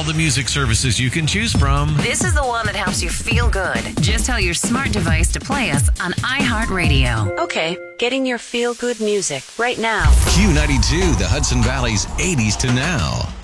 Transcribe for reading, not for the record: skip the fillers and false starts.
the music services you can choose from. This is the one that helps you feel good. Just tell your smart device to play us on iHeartRadio. Okay, getting your feel-good music right now. Q92, the Hudson Valley's 80s to now.